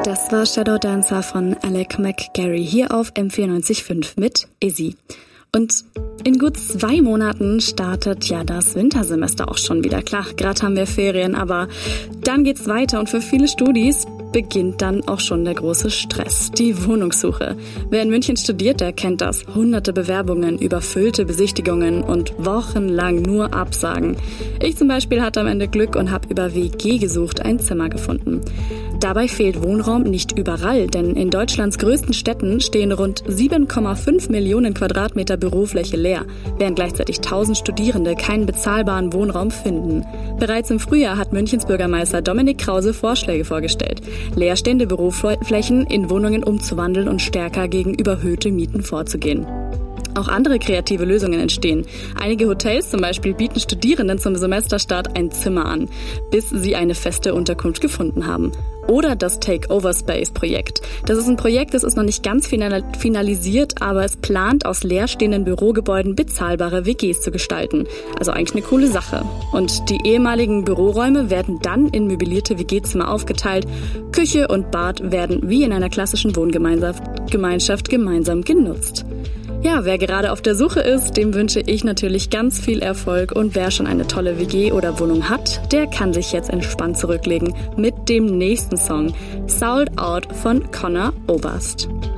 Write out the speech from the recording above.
Das war Shadow Dancer von Alec McGarry hier auf M94.5 mit Izzy. Und in gut 2 Monaten startet ja das Wintersemester auch schon wieder. Klar, gerade haben wir Ferien, aber dann geht's weiter und für viele Studis beginnt dann auch schon der große Stress, die Wohnungssuche. Wer in München studiert, der kennt das. Hunderte Bewerbungen, überfüllte Besichtigungen und wochenlang nur Absagen. Ich zum Beispiel hatte am Ende Glück und habe über WG gesucht, ein Zimmer gefunden. Dabei fehlt Wohnraum nicht überall, denn in Deutschlands größten Städten stehen rund 7,5 Millionen Quadratmeter Bürofläche leer, während gleichzeitig 1000 Studierende keinen bezahlbaren Wohnraum finden. Bereits im Frühjahr hat Münchens Bürgermeister Dominik Krause Vorschläge vorgestellt, leerstehende Büroflächen in Wohnungen umzuwandeln und stärker gegen überhöhte Mieten vorzugehen. Auch andere kreative Lösungen entstehen. Einige Hotels zum Beispiel bieten Studierenden zum Semesterstart ein Zimmer an, bis sie eine feste Unterkunft gefunden haben. Oder das Take-Over-Space-Projekt. Das ist ein Projekt, das ist noch nicht ganz finalisiert, aber es plant, aus leerstehenden Bürogebäuden bezahlbare WGs zu gestalten. Also eigentlich eine coole Sache. Und die ehemaligen Büroräume werden dann in möblierte WG-Zimmer aufgeteilt. Küche und Bad werden wie in einer klassischen Wohngemeinschaft gemeinsam genutzt. Ja, wer gerade auf der Suche ist, dem wünsche ich natürlich ganz viel Erfolg und wer schon eine tolle WG oder Wohnung hat, der kann sich jetzt entspannt zurücklegen mit dem nächsten Song Sold Out von Conor Oberst.